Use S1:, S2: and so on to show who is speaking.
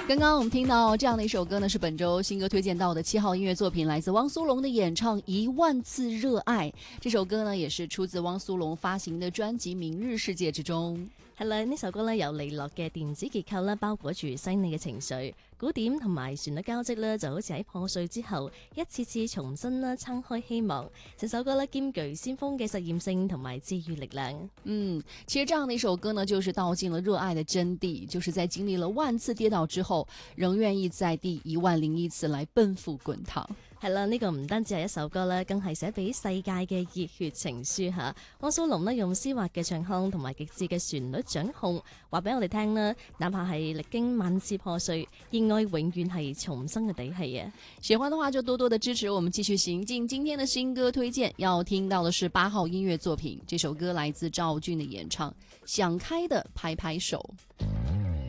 S1: 刚刚我们听到这样的一首歌呢，是本周新歌推荐到的7号音乐作品，来自汪苏泷的演唱《10000次熱愛》。這首歌呢，也是出自汪蘇泷發行的專輯《明日世界》之中。
S2: 係啦，呢首歌呢，由利落嘅電子結構啦，包裹住細膩嘅情緒，鼓點同埋旋律交織啦，就好似喺破碎之後一次次重新啦撐開希望。整首歌呢，兼具先鋒嘅實驗性同埋治愈力量。
S1: 其實這樣的一首歌呢，就是道盡了熱愛的真諦，就是在經歷了萬次跌倒之後，仍願意在第10001次來奔赴滾燙。
S2: 係啦，呢個唔單止係一首歌啦，更係寫俾世界嘅熱血情書嚇。汪蘇泷呢，用絲滑嘅唱腔同埋極致嘅旋律掌控，話俾我哋聽啦，哪怕係歷經萬次破碎，熱愛永遠係重生嘅底氣啊！
S1: 喜歡的話就多多的支持我們繼續行進。今天的新歌推薦要聽到的是8號音樂作品，這首歌來自趙俊的演唱《想開的拍拍手》。